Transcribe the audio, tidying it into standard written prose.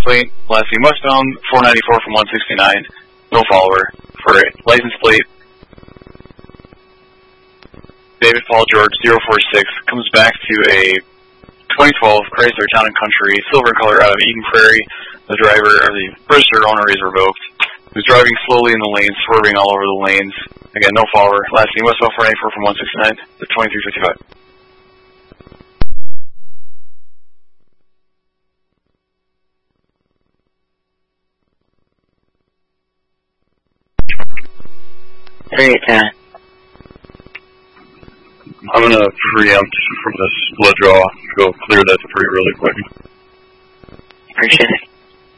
plate, last name westbound, 494 from 169, no follower, for license plate, David Paul George 046, comes back to a 2012 Chrysler Town & Country, silver in color out of Eden Prairie. The driver, or the registered owner, is revoked. He was driving slowly in the lanes, swerving all over the lanes. Again, no follower. Last name westbound 494 from 169 to 2355. I'm going to preempt from this blood draw. Go clear that debris really quick. Appreciate it.